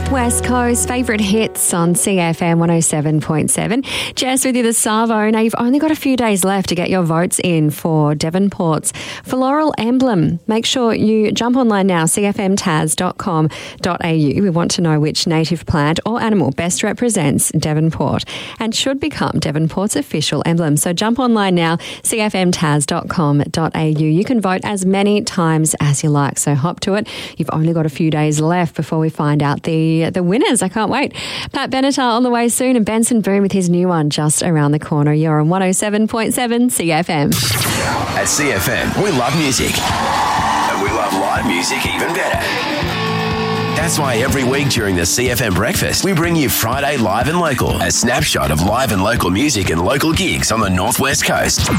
West Coast favourite hits on CFM 107.7. Jess with you this Savo. Now, you've only got a few days left to get your votes in for Devonport's Floral Emblem. Make sure you jump online now, cfmtas.com.au. We want to know which native plant or animal best represents Devonport and should become Devonport's official emblem. So jump online now, cfmtas.com.au. You can vote as many times as you like, so hop to it. You've only got a few days left before we find out the winners. I can't wait. Pat Benatar on the way soon, and Benson Boone with his new one just around the corner. You're on 107.7 CFM. At CFM, we love music. And we love live music even better. That's why every week during the CFM breakfast, we bring you Friday Live and Local, a snapshot of live and local music and local gigs on the Northwest Coast.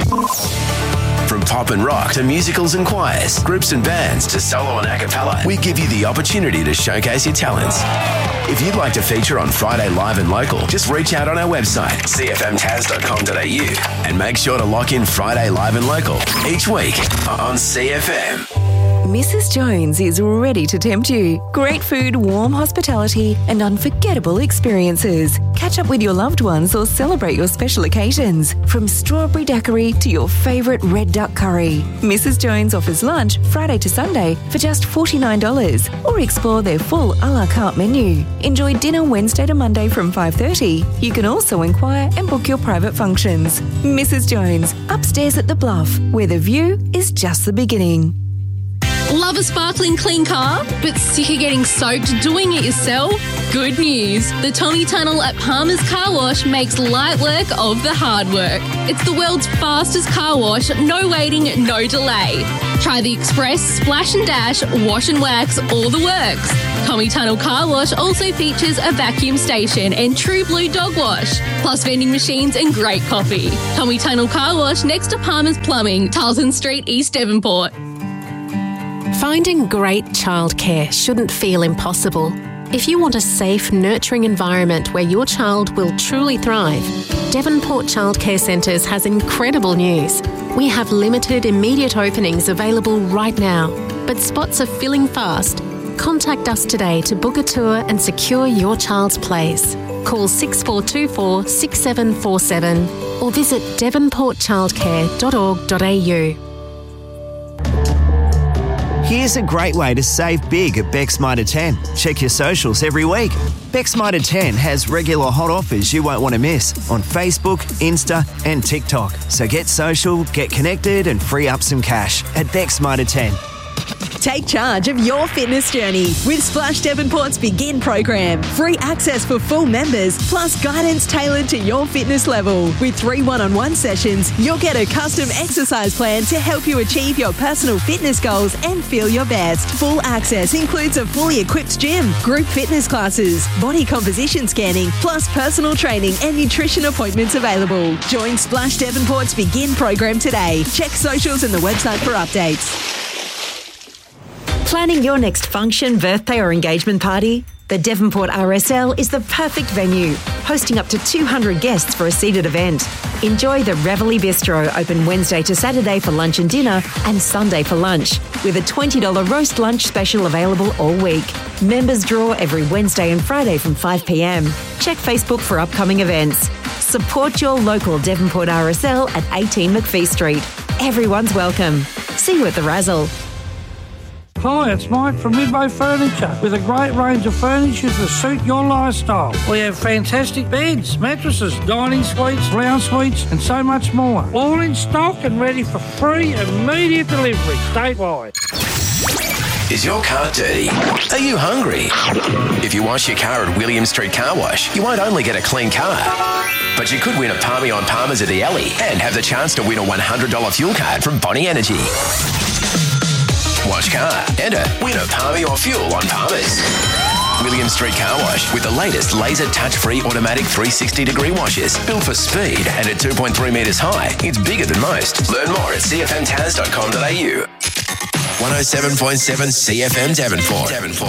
From pop and rock to musicals and choirs, groups and bands to solo and a cappella, we give you the opportunity to showcase your talents. If you'd like to feature on Friday Live and Local, just reach out on our website, cfmtas.com.au, and make sure to lock in Friday Live and Local each week on CFM. Mrs. Jones is ready to tempt you. Great food, warm hospitality, and unforgettable experiences. Catch up with your loved ones or celebrate your special occasions. From strawberry daiquiri to your favourite red duck curry. Mrs. Jones offers lunch Friday to Sunday for just $49, or explore their full a la carte menu. Enjoy dinner Wednesday to Monday from 5:30. You can also inquire and book your private functions. Mrs. Jones, upstairs at the Bluff, where the view is just the beginning. Love a sparkling clean car, but sick of getting soaked doing it yourself? Good news. The Tommy Tunnel at Palmer's Car Wash makes light work of the hard work. It's the world's fastest car wash, no waiting, no delay. Try the Express, Splash and Dash, Wash and Wax, all the works. Tommy Tunnel Car Wash also features a vacuum station and True Blue Dog Wash, plus vending machines and great coffee. Tommy Tunnel Car Wash next to Palmer's Plumbing, Tarleton Street, East Devonport. Finding great childcare shouldn't feel impossible. If you want a safe, nurturing environment where your child will truly thrive, Devonport Childcare Centres has incredible news. We have limited immediate openings available right now, but spots are filling fast. Contact us today to book a tour and secure your child's place. Call 6424 6747 or visit devonportchildcare.org.au. Here's a great way to save big at Beck's Mitre 10. Check your socials every week. Beck's Mitre 10 has regular hot offers you won't want to miss on Facebook, Insta and TikTok. So get social, get connected and free up some cash at Beck's Mitre 10. Take charge of your fitness journey with Splash Devonport's Begin program. Free access for full members, plus guidance tailored to your fitness level. With 3 one-on-one sessions, you'll get a custom exercise plan to help you achieve your personal fitness goals and feel your best. Full access includes a fully equipped gym, group fitness classes, body composition scanning, plus personal training and nutrition appointments available. Join Splash Devonport's Begin program today. Check socials and the website for updates. Planning your next function, birthday or engagement party? The Devonport RSL is the perfect venue, hosting up to 200 guests for a seated event. Enjoy the Reveille Bistro, open Wednesday to Saturday for lunch and dinner and Sunday for lunch, with a $20 roast lunch special available all week. Members draw every Wednesday and Friday from 5 p.m. Check Facebook for upcoming events. Support your local Devonport RSL at 18 McPhee Street. Everyone's welcome. See you at the Razzle. Hi, it's Mike from Midway Furniture with a great range of furniture to suit your lifestyle. We have fantastic beds, mattresses, dining suites, lounge suites and so much more. All in stock and ready for free immediate delivery statewide. Is your car dirty? Are you hungry? If you wash your car at William Street Car Wash, you won't only get a clean car, but you could win a Palmy on Palmer's at the Alley and have the chance to win a $100 fuel card from Bonnie Energy. Wash car, enter, win a Palmy or fuel on Palmer's. William Street Car Wash with the latest laser touch-free automatic 360-degree washes. Built for speed and at 2.3 metres high, it's bigger than most. Learn more at cfmtas.com.au. 107.7 CFM Devonport.